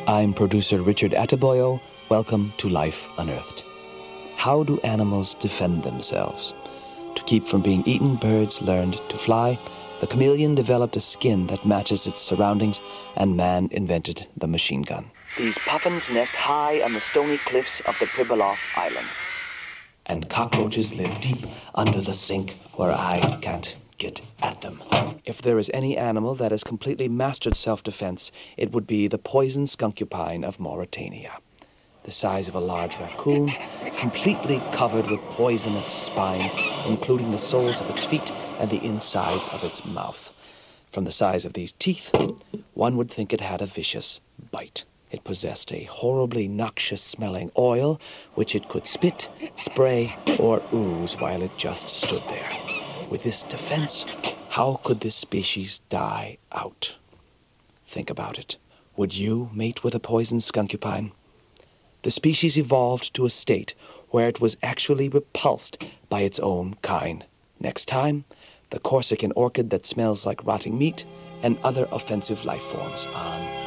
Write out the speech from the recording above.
I'm producer Richard Ateboyo. Welcome to Life Unearthed. How do animals defend themselves? To keep from being eaten, birds learned to fly. The chameleon developed a skin that matches its surroundings, and man invented the machine gun. These puffins nest high on the stony cliffs of the Pribilof Islands. And cockroaches live deep under the sink where I can't get at them. If there is any animal that has completely mastered self-defense, it would be the poison skunkupine of Mauritania. The size of a large raccoon, completely covered with poisonous spines, including the soles of its feet and the insides of its mouth. From the size of these teeth, one would think it had a vicious bite. It possessed a horribly noxious-smelling oil, which it could spit, spray, or ooze while it just stood there. With this defense, how could this species die out? Think about it. Would you mate with a poison skunkupine? The species evolved to a state where it was actually repulsed by its own kind. Next time, the Corsican orchid that smells like rotting meat and other offensive life forms on